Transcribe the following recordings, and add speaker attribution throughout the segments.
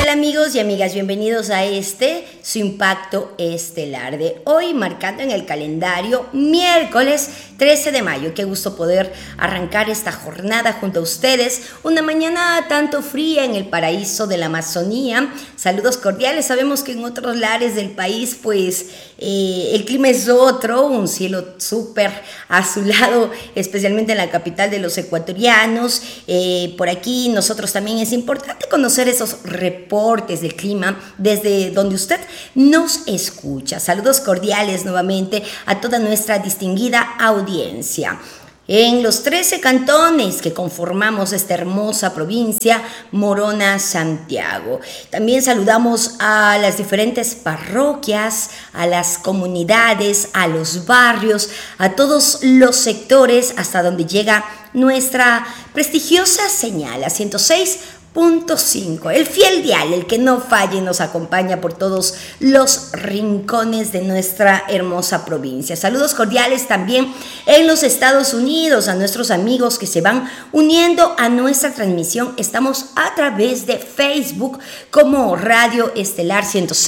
Speaker 1: Hola amigos y amigas, bienvenidos a su impacto estelar de hoy, marcando en el calendario miércoles 13 de mayo. Qué gusto poder arrancar esta jornada junto a ustedes, una mañana tanto fría en el paraíso de la Amazonía. Saludos cordiales, sabemos que en otros lares del país pues el clima es otro, un cielo súper azulado, especialmente en la capital de los ecuatorianos. Por aquí nosotros también es importante conocer esos reportes del clima desde donde usted nos escucha. Saludos cordiales nuevamente a toda nuestra distinguida audiencia. En los 13 cantones que conformamos esta hermosa provincia, Morona, Santiago. También saludamos a las diferentes parroquias, a las comunidades, a los barrios, a todos los sectores hasta donde llega nuestra prestigiosa señal, a 106.5, el fiel dial, el que no falle, nos acompaña por todos los rincones de nuestra hermosa provincia. Saludos cordiales también en los Estados Unidos, a nuestros amigos que se van uniendo a nuestra transmisión. Estamos a través de Facebook como Radio Estelar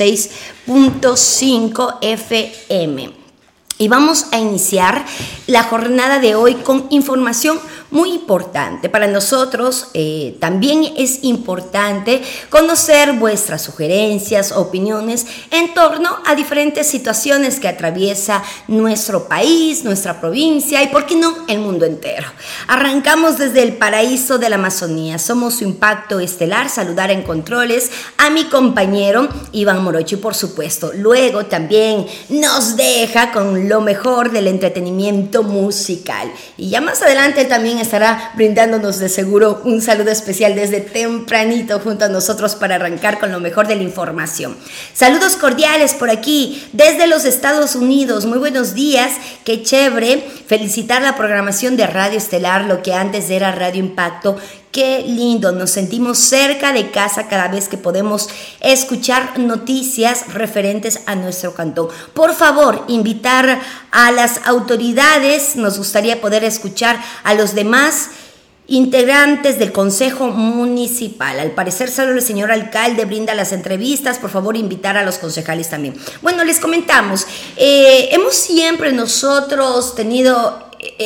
Speaker 1: 106.5 FM. Y vamos a iniciar la jornada de hoy con información muy importante. Para nosotros también es importante conocer vuestras sugerencias, opiniones en torno a diferentes situaciones que atraviesa nuestro país, nuestra provincia y, por qué no, el mundo entero. Arrancamos desde el paraíso de la Amazonía. Somos su impacto estelar. Saludar en controles a mi compañero Iván Morocho y, por supuesto, luego también nos deja con lo mejor del entretenimiento musical. Y ya más adelante también estará brindándonos de seguro un saludo especial desde tempranito junto a nosotros para arrancar con lo mejor de la información. Saludos cordiales por aquí desde los Estados Unidos. Muy buenos días, qué chévere felicitar la programación de Radio Estelar, lo que antes era Radio Impacto. Qué lindo, nos sentimos cerca de casa cada vez que podemos escuchar noticias referentes a nuestro cantón. Por favor, invitar a las autoridades, nos gustaría poder escuchar a los demás integrantes del Consejo Municipal. Al parecer solo el señor alcalde brinda las entrevistas. Por favor, invitar a los concejales también. Bueno, les comentamos, hemos siempre nosotros tenido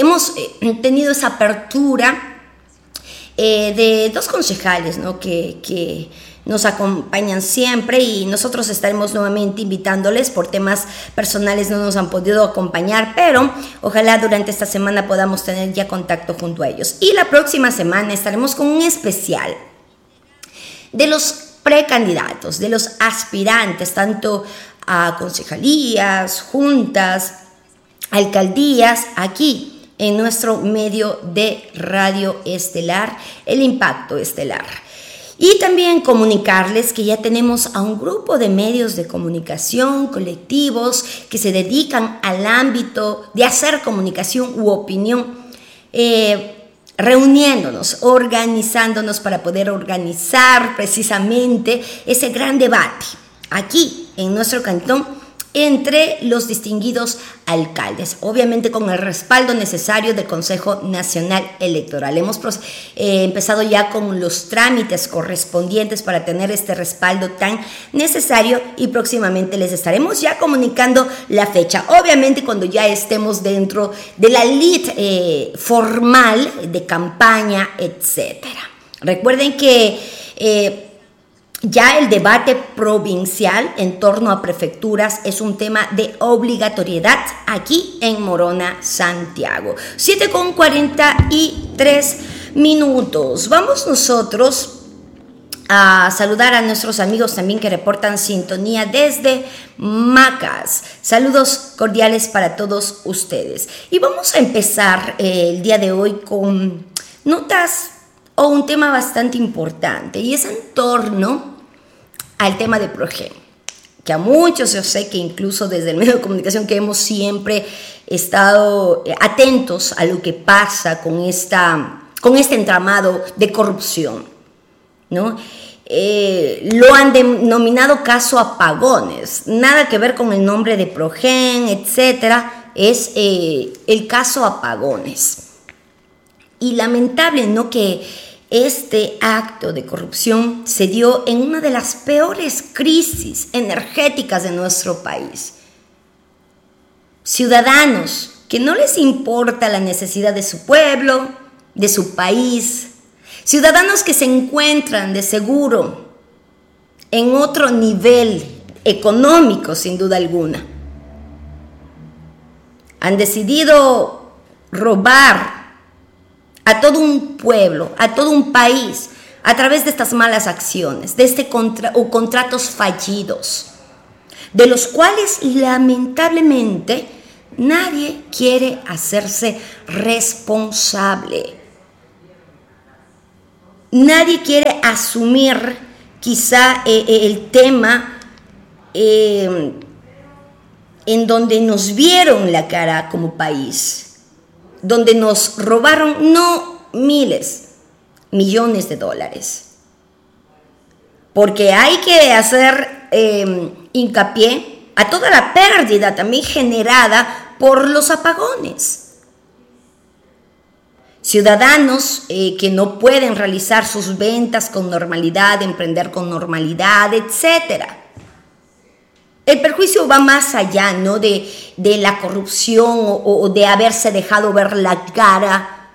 Speaker 1: esa apertura de dos concejales, ¿no? que nos acompañan siempre, y nosotros estaremos nuevamente invitándoles. Por temas personales no nos han podido acompañar, pero ojalá durante esta semana podamos tener ya contacto junto a ellos. Y la próxima semana estaremos con un especial de los precandidatos, de los aspirantes, tanto a concejalías, juntas, alcaldías, aquí en nuestro medio de Radio Estelar, el Impacto Estelar. Y también comunicarles que ya tenemos a un grupo de medios de comunicación, colectivos, que se dedican al ámbito de hacer comunicación u opinión, reuniéndonos, organizándonos para poder organizar precisamente ese gran debate aquí en nuestro cantón entre los distinguidos alcaldes, obviamente con el respaldo necesario del Consejo Nacional Electoral. Hemos empezado ya con los trámites correspondientes para tener este respaldo tan necesario, y próximamente les estaremos ya comunicando la fecha, obviamente cuando ya estemos dentro de la lid formal de campaña, etcétera. Recuerden que ya el debate provincial en torno a prefecturas es un tema de obligatoriedad aquí en Morona, Santiago. 7:43 Vamos nosotros a saludar a nuestros amigos también que reportan sintonía desde Macas. Saludos cordiales para todos ustedes. Y vamos a empezar el día de hoy con notas o un tema bastante importante, y es en torno al tema de Progen, que a muchos, yo sé que incluso desde el medio de comunicación, que hemos siempre estado atentos a lo que pasa con este entramado de corrupción, ¿no? Lo han denominado caso Apagones, nada que ver con el nombre de Progen, etcétera, es el caso Apagones. Y lamentable, ¿no?, que Este acto de corrupción se dio en una de las peores crisis energéticas de nuestro país. Ciudadanos que no les importa la necesidad de su pueblo, de su país, ciudadanos que se encuentran de seguro en otro nivel económico, sin duda alguna, han decidido robar a todo un pueblo, a todo un país, a través de estas malas acciones, de contratos fallidos, de los cuales lamentablemente nadie quiere hacerse responsable. Nadie quiere asumir quizá el tema en donde nos vieron la cara como país, donde nos robaron no miles, millones de dólares. Porque hay que hacer hincapié a toda la pérdida también generada por los apagones. Ciudadanos que no pueden realizar sus ventas con normalidad, emprender con normalidad, etc. El perjuicio va más allá, ¿no?, de la corrupción o de haberse dejado ver la cara,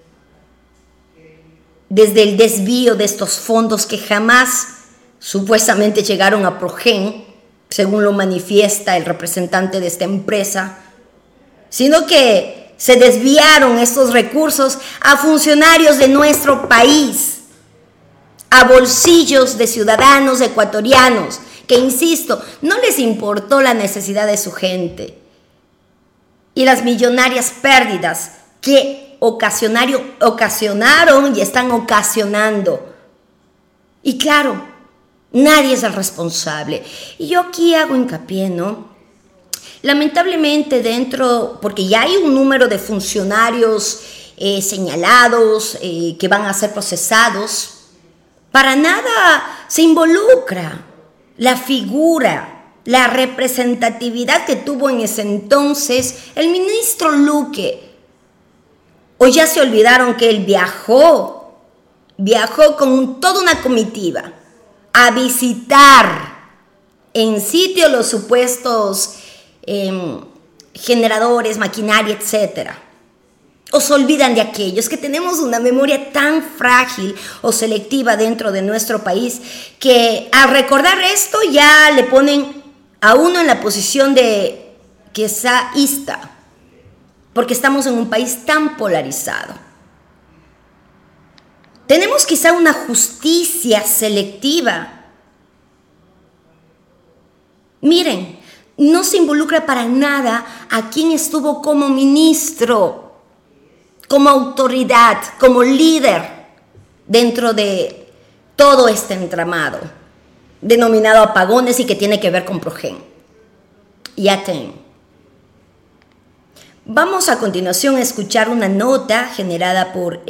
Speaker 1: desde el desvío de estos fondos que jamás supuestamente llegaron a Progen, según lo manifiesta el representante de esta empresa, sino que se desviaron estos recursos a funcionarios de nuestro país, a bolsillos de ciudadanos ecuatorianos, que, insisto, no les importó la necesidad de su gente, y las millonarias pérdidas que ocasionaron y están ocasionando. Y claro, nadie es el responsable. Y yo aquí hago hincapié, ¿no? Lamentablemente porque ya hay un número de funcionarios señalados que van a ser procesados, para nada se involucra la figura, la representatividad que tuvo en ese entonces el ministro Luque. ¿O ya se olvidaron que él viajó con toda una comitiva a visitar en sitio los supuestos generadores, maquinaria, etcétera? ¿O se olvidan de aquellos que tenemos una memoria tan frágil o selectiva dentro de nuestro país que al recordar esto ya le ponen a uno en la posición de quezaísta, porque estamos en un país tan polarizado? Tenemos quizá una justicia selectiva. Miren, no se involucra para nada a quien estuvo como ministro, como autoridad, como líder dentro de todo este entramado denominado apagones y que tiene que ver con Progen y ATEN. Vamos a continuación a escuchar una nota generada por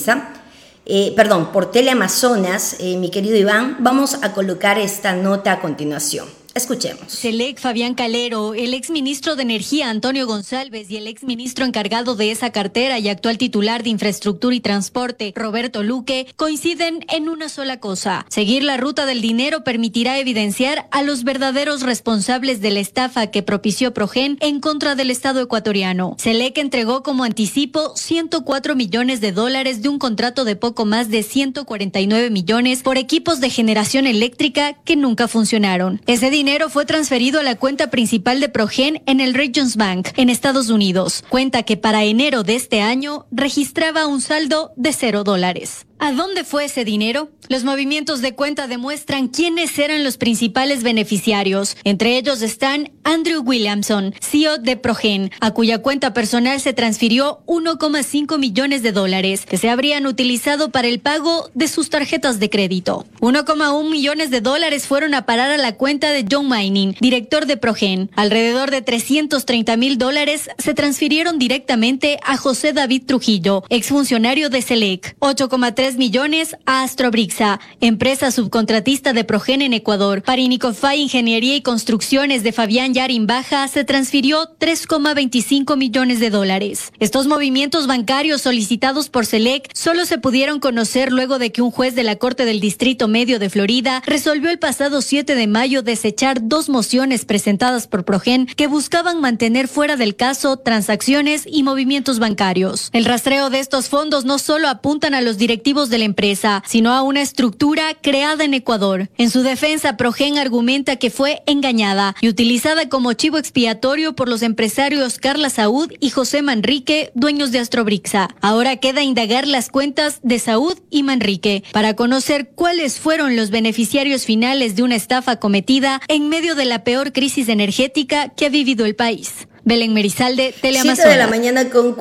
Speaker 1: por Teleamazonas, mi querido Iván. Vamos a colocar esta nota a continuación. Escuchemos.
Speaker 2: Selec Fabián Calero, el exministro de Energía Antonio González y el exministro encargado de esa cartera y actual titular de Infraestructura y Transporte, Roberto Luque, coinciden en una sola cosa: seguir la ruta del dinero permitirá evidenciar a los verdaderos responsables de la estafa que propició Progen en contra del Estado ecuatoriano. Selec entregó como anticipo $104 millones de un contrato de poco más de 149 millones por equipos de generación eléctrica que nunca funcionaron. Ese dinero fue transferido a la cuenta principal de Progen en el Regions Bank, en Estados Unidos, cuenta que para enero de este año registraba un saldo de $0. ¿A dónde fue ese dinero? Los movimientos de cuenta demuestran quiénes eran los principales beneficiarios. Entre ellos están Andrew Williamson, CEO de Progen, a cuya cuenta personal se transfirió $1,5 millones que se habrían utilizado para el pago de sus tarjetas de crédito. $1,1 millones fueron a parar a la cuenta de John Mining, director de Progen. Alrededor de $330,000 se transfirieron directamente a José David Trujillo, exfuncionario de Selec. $8,3 10 millones a Astrobrixa, empresa subcontratista de Progen en Ecuador. Para Inicofy Ingeniería y Construcciones de Fabián Yarin Baja se transfirió 3,25 millones de dólares. Estos movimientos bancarios solicitados por SELEC solo se pudieron conocer luego de que un juez de la Corte del Distrito Medio de Florida resolvió el pasado 7 de mayo desechar 2 mociones presentadas por Progen que buscaban mantener fuera del caso transacciones y movimientos bancarios. El rastreo de estos fondos no solo apuntan a los directivos de la empresa, sino a una estructura creada en Ecuador. En su defensa, Progen argumenta que fue engañada y utilizada como chivo expiatorio por los empresarios Carla Saúd y José Manrique, dueños de Astrobrixa. Ahora queda indagar las cuentas de Saúd y Manrique para conocer cuáles fueron los beneficiarios finales de una estafa cometida en medio de la peor crisis energética que ha vivido el país. Belén Merizalde, Teleamazonas.
Speaker 1: 7 de la mañana con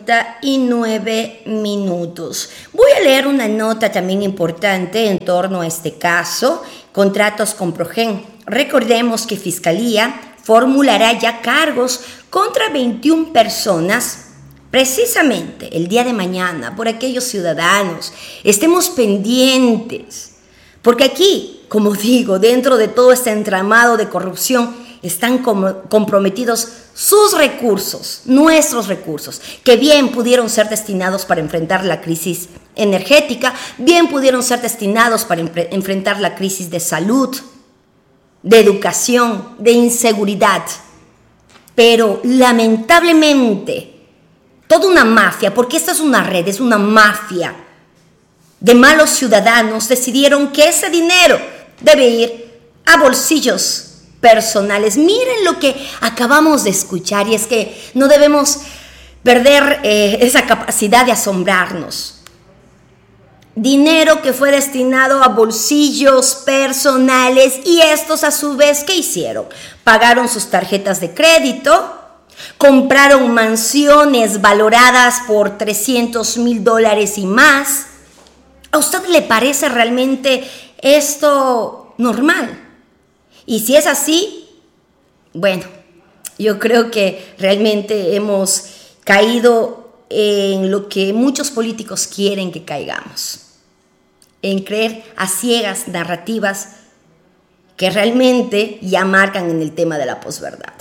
Speaker 1: 49 minutos. Voy a leer una nota también importante en torno a este caso, contratos con Progen. Recordemos que Fiscalía formulará ya cargos contra 21 personas precisamente el día de mañana por aquellos ciudadanos. Estemos pendientes, porque aquí, como digo, dentro de todo este entramado de corrupción están comprometidos sus recursos, nuestros recursos, que bien pudieron ser destinados para enfrentar la crisis energética, bien pudieron ser destinados para enfrentar la crisis de salud, de educación, de inseguridad. Pero lamentablemente, toda una mafia, porque esta es una red, es una mafia de malos ciudadanos, decidieron que ese dinero debe ir a bolsillos personales. Miren lo que acabamos de escuchar, y es que no debemos perder esa capacidad de asombrarnos. Dinero que fue destinado a bolsillos personales, y estos a su vez, ¿qué hicieron? Pagaron sus tarjetas de crédito, compraron mansiones valoradas por $300,000 y más. ¿A usted le parece realmente esto normal? Y si es así, bueno, yo creo que realmente hemos caído en lo que muchos políticos quieren que caigamos, en creer a ciegas narrativas que realmente ya marcan en el tema de la posverdad.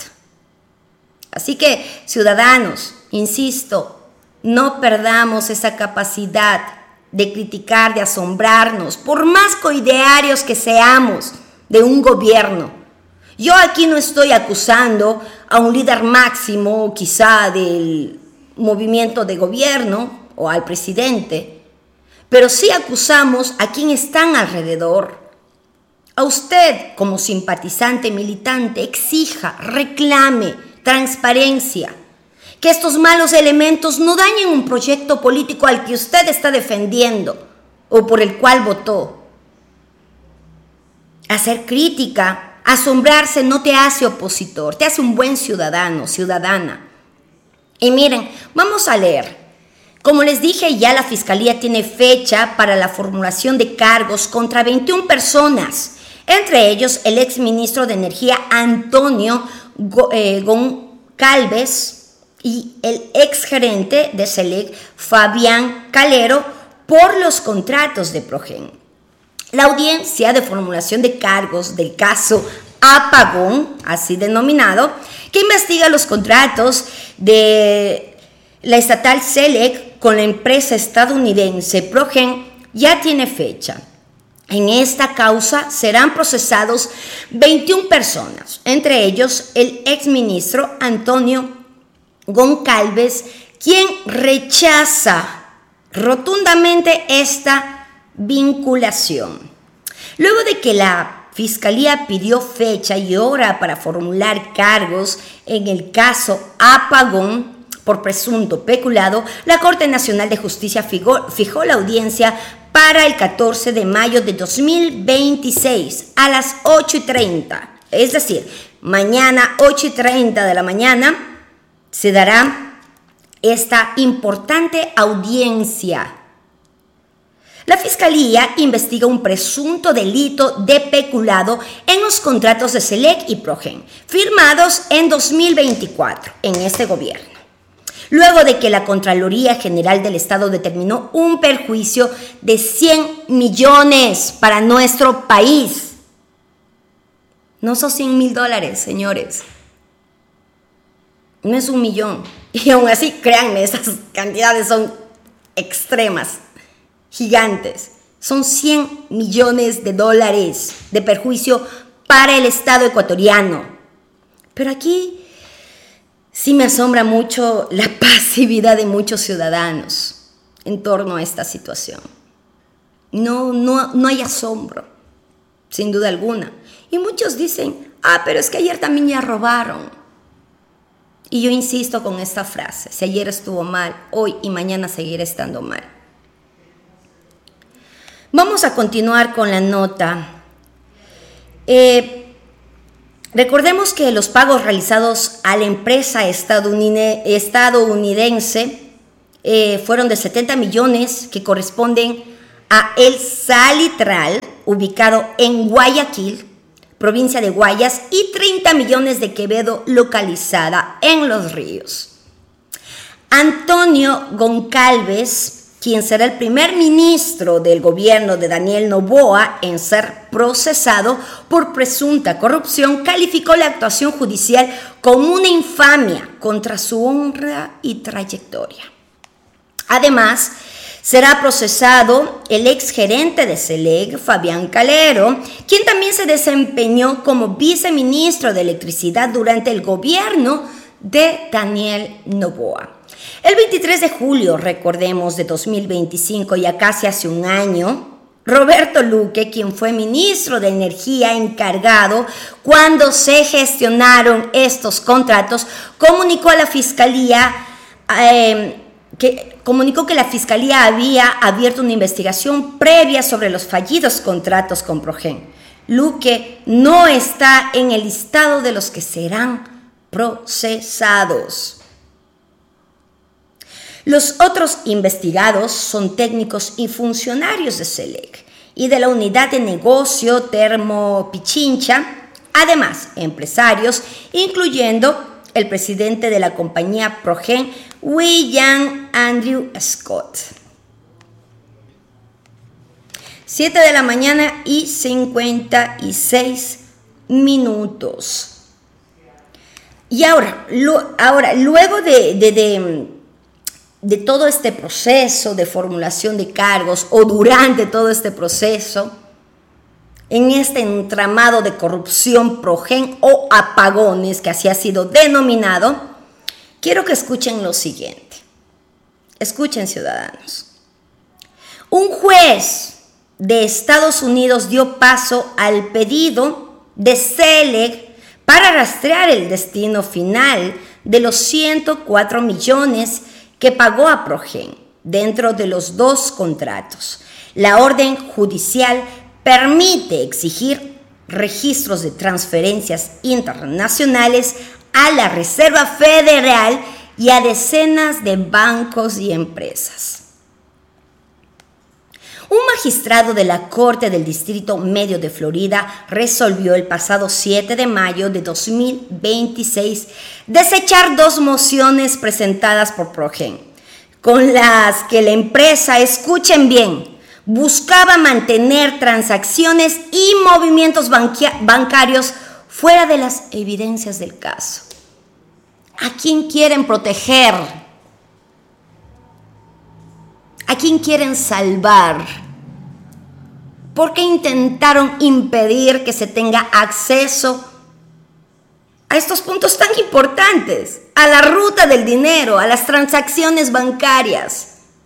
Speaker 1: Así que, ciudadanos, insisto, no perdamos esa capacidad de criticar, de asombrarnos, por más coidearios que seamos de un gobierno. Yo aquí no estoy acusando a un líder máximo, quizá del movimiento de gobierno, o al presidente, pero sí acusamos a quienes están alrededor. A usted, como simpatizante, militante, exija, reclame transparencia, que estos malos elementos no dañen un proyecto político al que usted está defendiendo o por el cual votó. Hacer crítica, asombrarse no te hace opositor, te hace un buen ciudadano, ciudadana. Y miren, vamos a leer. Como les dije, ya la Fiscalía tiene fecha para la formulación de cargos contra 21 personas, entre ellos el exministro de Energía Antonio Goncalves y el exgerente de SELEC Fabián Calero por los contratos de Progen. La audiencia de formulación de cargos del caso Apagón, así denominado, que investiga los contratos de la estatal SELEC con la empresa estadounidense Progen, ya tiene fecha. En esta causa serán procesados 21 personas, entre ellos el exministro Antonio Goncalves, quien rechaza rotundamente esta vinculación. Luego de que la Fiscalía pidió fecha y hora para formular cargos en el caso Apagón por presunto peculado, la Corte Nacional de Justicia fijó la audiencia para el 14 de mayo de 2026 a las 8:30. Es decir, mañana 8:30 de la mañana se dará esta importante audiencia. La Fiscalía investiga un presunto delito de peculado en los contratos de SELEC y Progen, firmados en 2024 en este gobierno. luego de que la Contraloría General del Estado determinó un perjuicio de 100 millones para nuestro país. No son $100,000, señores. No es 1 millón. Y aún así, créanme, estas cantidades son extremas, gigantes. Son 100 millones de dólares de perjuicio para el Estado ecuatoriano. Pero aquí sí me asombra mucho la pasividad de muchos ciudadanos en torno a esta situación. No hay asombro, sin duda alguna. Y muchos dicen, pero es que ayer también ya robaron. Y yo insisto con esta frase, si ayer estuvo mal, hoy y mañana seguirá estando mal. Vamos a continuar con la nota. Recordemos que los pagos realizados a la empresa estadounidense fueron de 70 millones que corresponden a El Salitral, ubicado en Guayaquil, provincia de Guayas, y 30 millones de Quevedo, localizada en Los Ríos. Antonio Goncalves, quien será el primer ministro del gobierno de Daniel Noboa en ser procesado por presunta corrupción, calificó la actuación judicial como una infamia contra su honra y trayectoria. Además, será procesado el exgerente de SELEC, Fabián Calero, quien también se desempeñó como viceministro de Electricidad durante el gobierno de Daniel Noboa. El 23 de julio, recordemos, de 2025, ya casi hace un año, Roberto Luque, quien fue ministro de Energía encargado cuando se gestionaron estos contratos, comunicó a la Fiscalía que la Fiscalía había abierto una investigación previa sobre los fallidos contratos con Progen. Luque no está en el listado de los que serán procesados. Los otros investigados son técnicos y funcionarios de SELEC y de la unidad de negocio Termo Pichincha, además empresarios, incluyendo el presidente de la compañía Progen, William Andrew Scott. 7 de la mañana y 56 minutos. Y ahora luego de todo este proceso de formulación de cargos, o durante todo este proceso, en este entramado de corrupción Progen o apagones, que así ha sido denominado, quiero que escuchen lo siguiente. Escuchen, ciudadanos. Un juez de Estados Unidos dio paso al pedido de SELEC para rastrear el destino final de los 104 millones que pagó a Progen dentro de los 2 contratos. La orden judicial permite exigir registros de transferencias internacionales a la Reserva Federal y a decenas de bancos y empresas. Un magistrado de la Corte del Distrito Medio de Florida resolvió el pasado 7 de mayo de 2026 desechar 2 mociones presentadas por Progen, con las que la empresa, escuchen bien, buscaba mantener transacciones y movimientos bancarios fuera de las evidencias del caso. ¿A quién quieren proteger? ¿A quién quieren salvar? ¿Por qué intentaron impedir que se tenga acceso a estos puntos tan importantes? A la ruta del dinero, a las transacciones bancarias.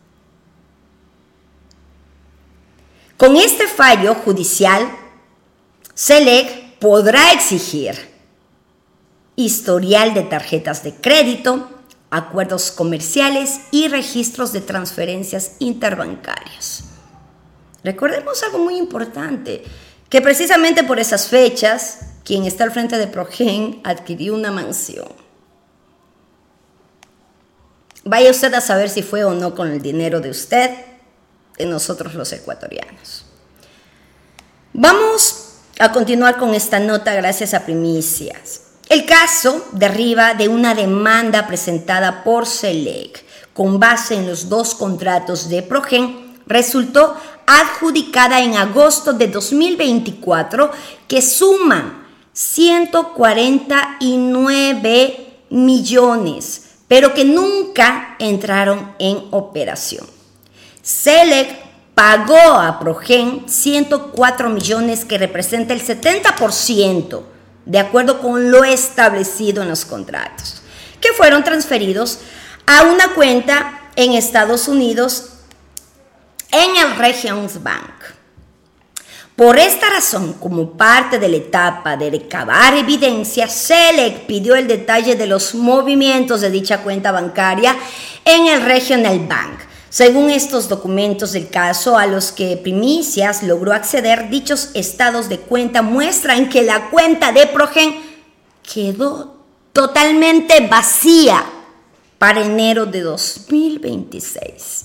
Speaker 1: Con este fallo judicial, SELEC podrá exigir historial de tarjetas de crédito, acuerdos comerciales y registros de transferencias interbancarias. Recordemos algo muy importante, que precisamente por esas fechas, quien está al frente de Progen adquirió una mansión. Vaya usted a saber si fue o no con el dinero de usted, de nosotros los ecuatorianos. Vamos a continuar con esta nota gracias a Primicias. El caso deriva de una demanda presentada por SELEC con base en los 2 contratos de Progen, resultó adjudicada en agosto de 2024, que suman 149 millones, pero que nunca entraron en operación. SELEC pagó a Progen 104 millones, que representa el 70%, de acuerdo con lo establecido en los contratos, que fueron transferidos a una cuenta en Estados Unidos en el Regions Bank. Por esta razón, como parte de la etapa de recabar evidencia, SELEC pidió el detalle de los movimientos de dicha cuenta bancaria en el Regional Bank. Según estos documentos del caso, a los que Primicias logró acceder, dichos estados de cuenta muestran que la cuenta de Progen quedó totalmente vacía para enero de 2026.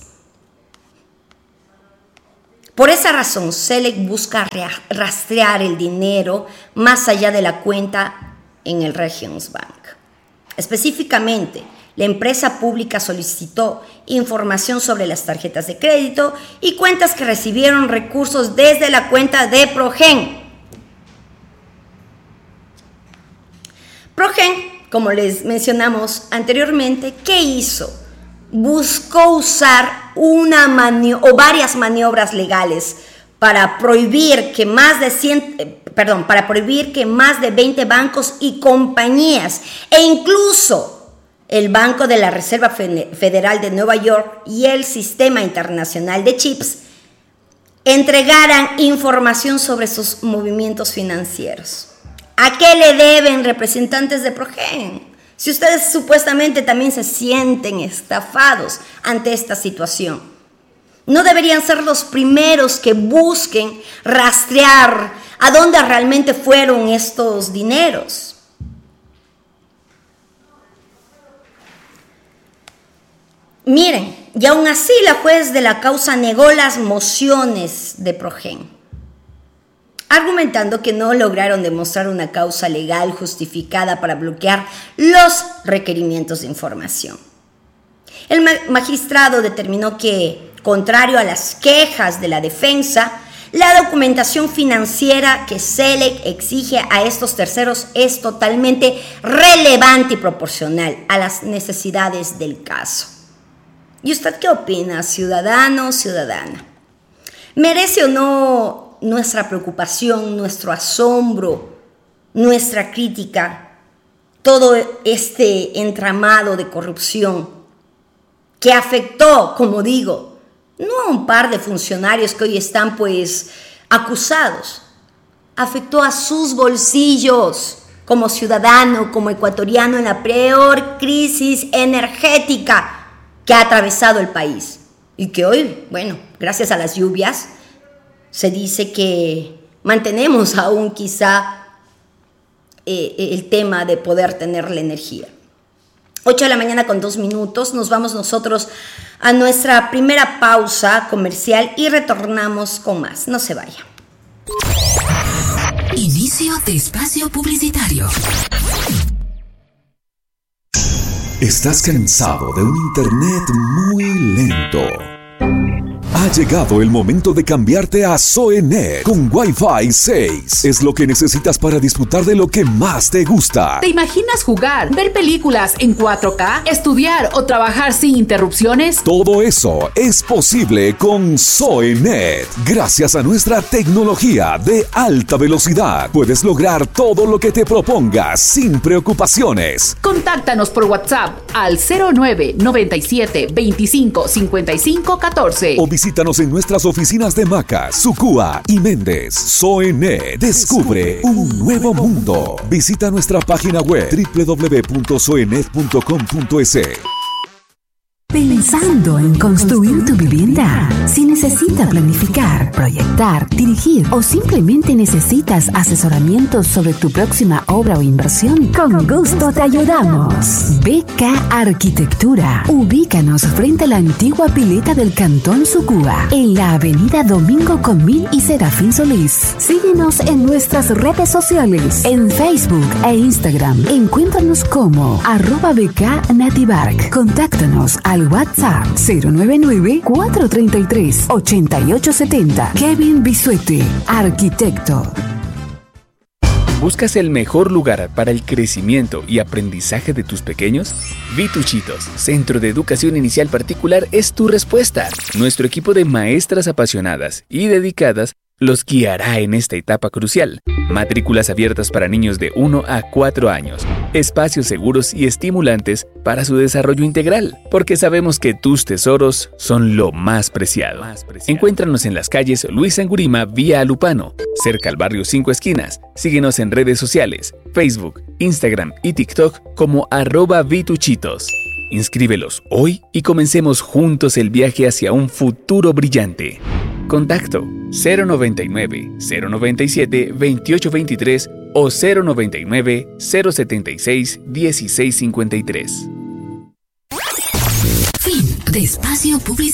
Speaker 1: Por esa razón, SELEC busca rastrear el dinero más allá de la cuenta en el Regions Bank. Específicamente, la empresa pública solicitó información sobre las tarjetas de crédito y cuentas que recibieron recursos desde la cuenta de Progen. Progen, como les mencionamos anteriormente, ¿qué hizo? Buscó usar varias maniobras legales para prohibir que más de 20 bancos y compañías, e incluso el Banco de la Reserva Federal de Nueva York y el Sistema Internacional de Chips, entregaran información sobre sus movimientos financieros. ¿A qué le deben representantes de Progen? Si ustedes supuestamente también se sienten estafados ante esta situación, ¿no deberían ser los primeros que busquen rastrear a dónde realmente fueron estos dineros? Miren, y aún así la juez de la causa negó las mociones de Progen, argumentando que no lograron demostrar una causa legal justificada para bloquear los requerimientos de información. El magistrado determinó que, contrario a las quejas de la defensa, la documentación financiera que SELEC exige a estos terceros es totalmente relevante y proporcional a las necesidades del caso. ¿Y usted qué opina, ciudadano o ciudadana? ¿Merece o no nuestra preocupación, nuestro asombro, nuestra crítica, todo este entramado de corrupción que afectó, como digo, no a un par de funcionarios que hoy están acusados, afectó a sus bolsillos como ciudadano, como ecuatoriano, en la peor crisis energética que ha atravesado el país y que hoy, gracias a las lluvias, se dice que mantenemos aún quizá el tema de poder tener la energía. 8 de la mañana con 2 minutos, nos vamos nosotros a nuestra primera pausa comercial y retornamos con más. No se vaya.
Speaker 3: Inicio de espacio publicitario.
Speaker 4: ¿Estás cansado de un internet muy lento? Ha llegado el momento de cambiarte a Zoenet con Wi-Fi 6. Es lo que necesitas para disfrutar de lo que más te gusta.
Speaker 3: ¿Te imaginas jugar, ver películas en 4K, estudiar o trabajar sin interrupciones?
Speaker 4: Todo eso es posible con Zoenet. Gracias a nuestra tecnología de alta velocidad, puedes lograr todo lo que te propongas sin preocupaciones.
Speaker 3: Contáctanos por WhatsApp al 09 97 25 55 14
Speaker 4: o visítanos en nuestras oficinas de Macas, Sucúa y Méndez. Zoenet, descubre un nuevo mundo. Visita nuestra página web www.zoenet.com.es.
Speaker 5: Pensando en construir tu vivienda. Si necesitas planificar, proyectar, dirigir o simplemente necesitas asesoramiento sobre tu próxima obra o inversión, con gusto te ayudamos. BK Arquitectura. Ubícanos frente a la antigua pileta del Cantón Sucúa, en la avenida Domingo Comín y Serafín Solís. Síguenos en nuestras redes sociales, en Facebook e Instagram. Encuéntranos como @BK-Nativark. Contáctanos al WhatsApp 099-433-8870. Kevin Bisuete, arquitecto.
Speaker 6: ¿Buscas el mejor lugar para el crecimiento y aprendizaje de tus pequeños? Vituchitos, Centro de Educación Inicial Particular, es tu respuesta. Nuestro equipo de maestras apasionadas y dedicadas los guiará en esta etapa crucial. Matrículas abiertas para niños de 1 a 4 años. Espacios seguros y estimulantes para su desarrollo integral, porque sabemos que tus tesoros son lo más preciado. Encuéntranos en las calles Luis Angurima vía Alupano, cerca al barrio 5 Esquinas. Síguenos en redes sociales, Facebook, Instagram y TikTok como @Vituchitos. Inscríbelos hoy y comencemos juntos el viaje hacia un futuro brillante. Contacto 099-097-2823 o 099-076-1653.
Speaker 5: Fin de espacio publicitario.